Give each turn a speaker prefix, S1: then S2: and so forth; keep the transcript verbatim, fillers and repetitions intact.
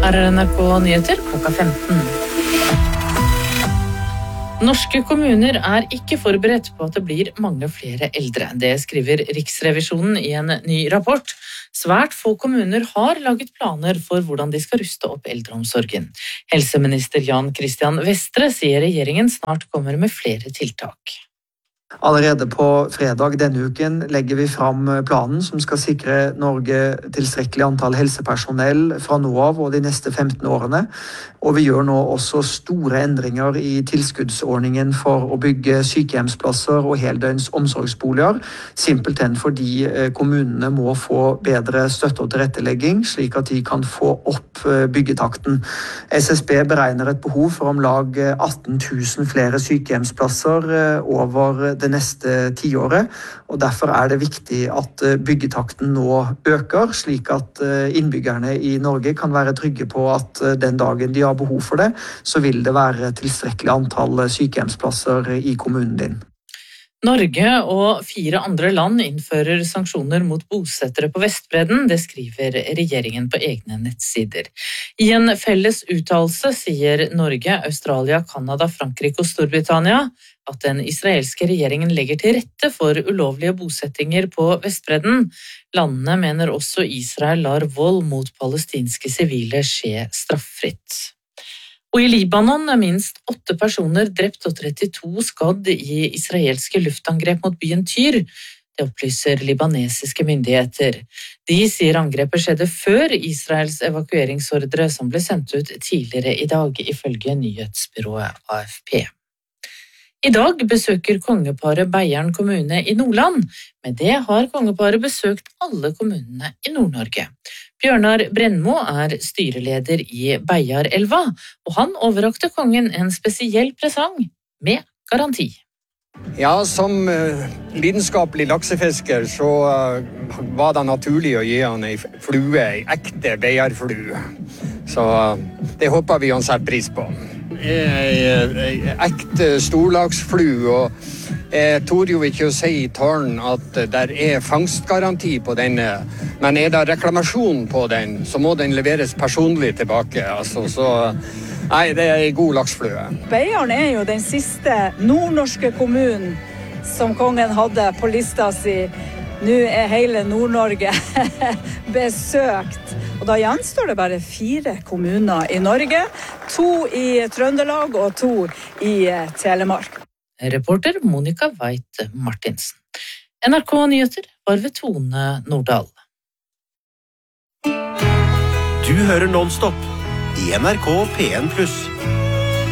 S1: Her er N R K Nyheter klokka femten. Norske kommuner er ikke forberedt på at det blir mange flere eldre. Det skriver Riksrevisjonen i en ny rapport. Svært få kommuner har laget planer for hvordan de skal ruste opp eldreomsorgen. Helseminister Jan Christian Vestre sier regjeringen snart kommer med flere tiltak.
S2: Allerede på fredag denne uken legger vi fram planen som skal sikre Norge tilstrekkelig antall helsepersonell fra nå av og de neste femten årene. Og vi gjør nå også store endringer i tilskuddsordningen for å bygge sykehjemsplasser og heldøgns omsorgsboliger, simpelthen fordi kommunene må få bedre støtte og tilrettelegging, slik at de kan få opp byggetakten. S S B beregner et behov for om lag atten tusen flere sykehjemsplasser over det neste tiåret, og derfor er det viktig at byggetakten nå øker, slik at innbyggerne i Norge kan være trygge på at den dagen de har behov for det, så vil det være tilstrekkelig antall sykehjemsplasser i kommunen din.
S1: Norge og fire andre land innfører sanksjoner mot bosettere på Vestbredden, det skriver regjeringen på egne nettsider. I en felles uttalelse sier Norge, Australia, Kanada, Frankrike og Storbritannia at den israelske regjeringen legger til rette for ulovlige bosettinger på Vestbredden. Landene mener også Israel lar vold mot palestinske sivile skje straffritt. Og i Libanon er minst åtte personer drept og trettito skadd i israelske luftangrep mot byen Tyr. Det opplyser libanesiske myndigheter. De sier angrepet skjedde før Israels evakueringsordre som ble sendt ut tidligere i dag, ifølge nyhetsbyrået A F P. I dag besøker kongeparet Beiarn kommune i Nordland. Med det har kongeparet besøkt alle kommunene i Nord-Norge. Bjørnar Brennmo er styreleder i Beiarelva, og han overrakte kongen en spesiell presang med garanti.
S3: Ja, som uh, lidenskapelig laksefisker så uh, var det naturlig å gi han en flue, en ekte Beiarflue. Så uh, det håper vi han setter pris på. En ekte storlagsflue, og jeg torde jo ikke å si i talen at der er fangstgaranti på denne, men er det reklamasjon på den, så må den leveres personlig tilbake. Altså, så nei, det er en god laksflue.
S4: Beiarn er jo den siste nordnorske kommunen som kongen hadde på lista si. Nå er hele Nord-Norge besøkt. Og da gjenstår det bare fire kommuner i Norge, to i Trøndelag og to i Telemark.
S1: Reporter Monica Veit Martinsen. N R K Nyheter var ved Tone Nordahl.
S5: Du hører Non-Stop i N R K P en pluss.